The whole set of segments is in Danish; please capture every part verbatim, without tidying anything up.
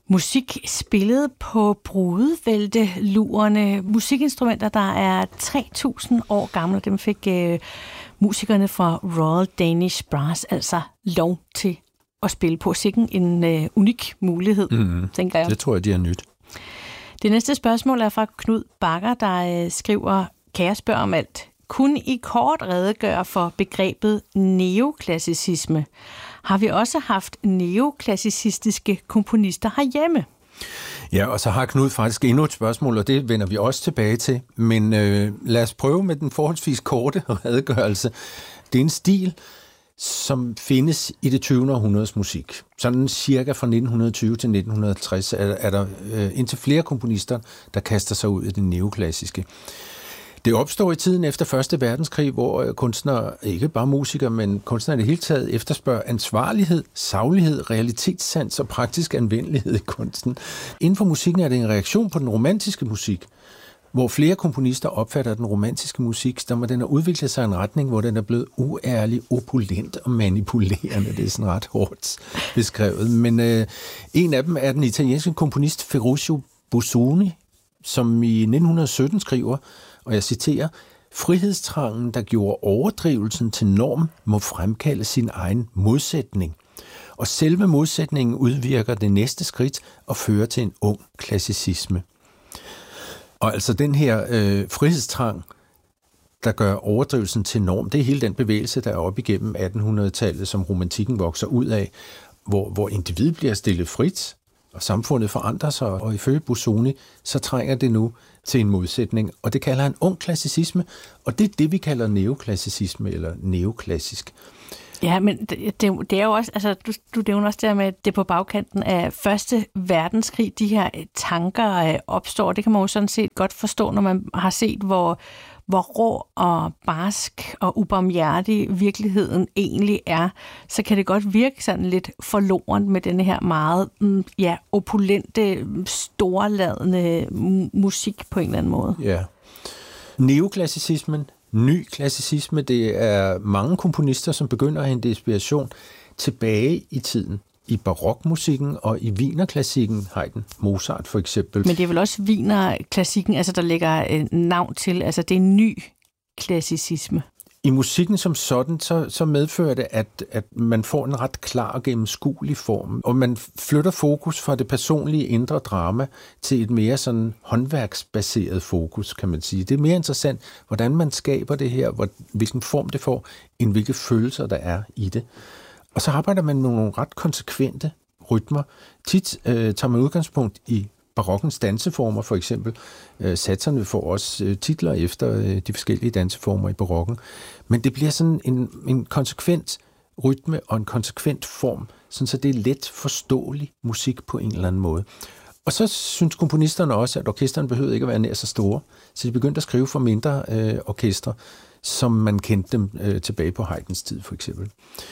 musik spillet på brudevæltelurerne. Musikinstrumenter, der er tre tusind år gamle. Dem fik øh, musikerne fra Royal Danish Brass altså lov til at spille på. Sikken en øh, unik mulighed, mm, tænker jeg. Det tror jeg, de er nyt. Det næste spørgsmål er fra Knud Bakker, der øh, skriver, kan jeg spørge om alt? Kun i kort redegøre for begrebet neoklassicisme. Har vi også haft neoklassicistiske komponister herhjemme? Ja, og så har Knud faktisk endnu et spørgsmål, og det vender vi også tilbage til. Men øh, lad os prøve med den forholdsvis korte redegørelse. Det er en stil, som findes i det tyvende århundredes musik. Sådan cirka fra nitten tyve til nitten tres er, er der øh, indtil flere komponister, der kaster sig ud i det neoklassiske. Det opstår i tiden efter første verdenskrig, hvor kunstnere, ikke bare musikere, men kunstnere i det hele taget, efterspørger ansvarlighed, saglighed, realitetssans og praktisk anvendelighed i kunsten. Inden for musikken er det en reaktion på den romantiske musik, hvor flere komponister opfatter den romantiske musik, der må den har udviklet sig i en retning, hvor den er blevet uærlig, opulent og manipulerende. Det er sådan ret hårdt beskrevet. Men øh, en af dem er den italienske komponist Ferruccio Busoni, som i nitten sytten skriver, og jeg citerer, frihedstrangen, der gjorde overdrivelsen til norm, må fremkalde sin egen modsætning. Og selve modsætningen udvirker det næste skridt og fører til en ung klassicisme. Og altså den her øh, frihedstrang, der gør overdrivelsen til norm, det er hele den bevægelse, der er op igennem attenhundredetallet, som romantikken vokser ud af, hvor, hvor individet bliver stillet frit, og samfundet forandrer sig, og ifølge Busoni, så trænger det nu til en modsætning, og det kalder han ung klassicisme, og det er det, vi kalder neoklassicisme, eller neoklassisk. Ja, men det, det, det er jo også, altså du, du nævner også der med, at det på bagkanten af første verdenskrig, de her tanker opstår, det kan man jo sådan set godt forstå, når man har set, hvor, hvor rå og barsk og ubarmhjertig virkeligheden egentlig er, så kan det godt virke sådan lidt forloren med denne her meget ja, opulente, storladende musik på en eller anden måde. Ja. Neoklassicismen, ny klassicisme, det er mange komponister, som begynder at hente inspiration tilbage i tiden. I barokmusikken og i wienerklassikken, Haydn, Mozart for eksempel. Men det er vel også wienerklassikken, altså der lægger navn til, altså det er ny klassicisme. I musikken som sådan, så, så medfører det, at, at man får en ret klar og gennemskuelig form, og man flytter fokus fra det personlige indre drama til et mere sådan håndværksbaseret fokus, kan man sige. Det er mere interessant, hvordan man skaber det her, hvor, hvilken form det får, end hvilke følelser der er i det. Og så arbejder man med nogle ret konsekvente rytmer. Tit øh, tager man udgangspunkt i barokkens danseformer, for eksempel. Øh, satserne får også øh, titler efter øh, de forskellige danseformer i barokken. Men det bliver sådan en, en konsekvent rytme og en konsekvent form, sådan så det er let forståelig musik på en eller anden måde. Og så synes komponisterne også, at orkesterne behøvede ikke at være nær så store, så de begyndte at skrive for mindre øh, orkestre, som man kendte dem øh, tilbage på Haydns tid, for eksempel.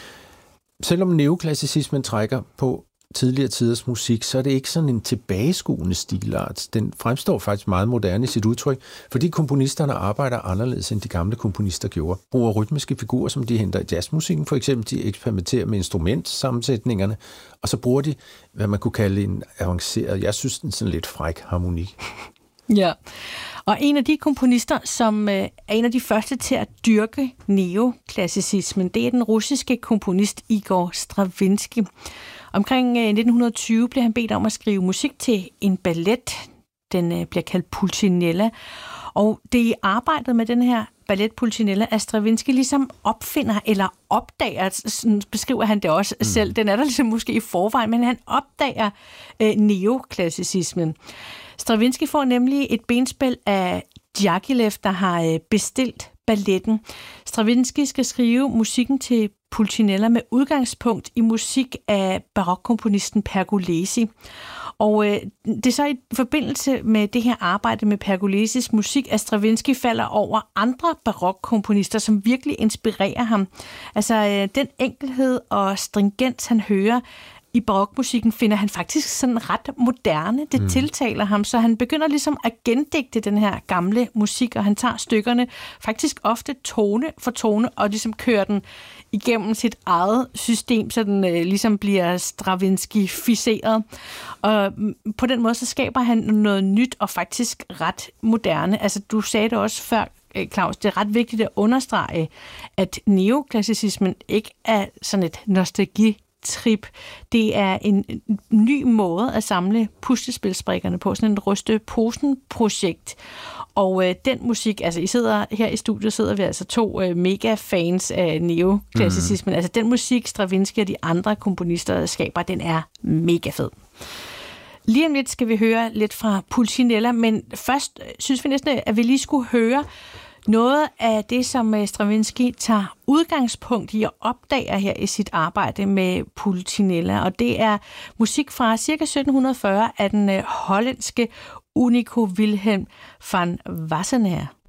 Selvom neoklassicismen trækker på tidligere tiders musik, så er det ikke sådan en tilbageskuende stilart. Den fremstår faktisk meget moderne i sit udtryk, fordi komponisterne arbejder anderledes, end de gamle komponister gjorde. Bruger rytmiske figurer, som de henter i jazzmusikken, for eksempel. De eksperimenterer med instrumentsammensætningerne, og så bruger de, hvad man kunne kalde en avanceret, jeg synes, en sådan lidt fræk harmoni. Ja, og en af de komponister, som er en af de første til at dyrke neoklassicismen, det er den russiske komponist Igor Stravinsky. Omkring nitten tyve blev han bedt om at skrive musik til en ballet. Den bliver kaldt Pulcinella. Og det er i arbejdet med den her ballet Pulcinella, at Stravinsky ligesom opfinder eller opdager, sådan beskriver han det også mm. selv, den er der ligesom måske i forvejen, men han opdager øh, neoklassicismen. Stravinsky får nemlig et benspæl af Diaghilev, der har bestilt balletten. Stravinsky skal skrive musikken til Pulcinella med udgangspunkt i musik af barokkomponisten Pergolesi. Og øh, det er så i forbindelse med det her arbejde med Pergolesis musik, at Stravinsky falder over andre barokkomponister, som virkelig inspirerer ham. Altså øh, den enkelhed og stringens, han hører i barokmusikken finder han faktisk sådan ret moderne. Det mm. tiltaler ham, så han begynder ligesom at gendigte den her gamle musik, og han tager stykkerne faktisk ofte tone for tone, og ligesom kører den igennem sit eget system, så den øh, ligesom bliver Stravinsky-ficeret. Og på den måde, så skaber han noget nyt og faktisk ret moderne. Altså, du sagde det også før, Claus, det er ret vigtigt at understrege, at neoklassicismen ikke er sådan et nostalgitrip. Det er en ny måde at samle puslespilsbrikkerne på, sådan en ryste-posen-projekt. Og øh, den musik, altså I sidder her i studiet, sidder vi altså to øh, mega-fans af neoklassicismen. Mm. Altså den musik, Stravinsky og de andre komponister skaber, den er mega fed. Lige om lidt skal vi høre lidt fra Pulcinella, men først synes vi næsten, at vi lige skulle høre noget af det, som Stravinsky tager udgangspunkt i og opdager her i sit arbejde med Pulcinella, og det er musik fra ca. sytten fyrre af den hollandske Unico Wilhelm van Wassenaar.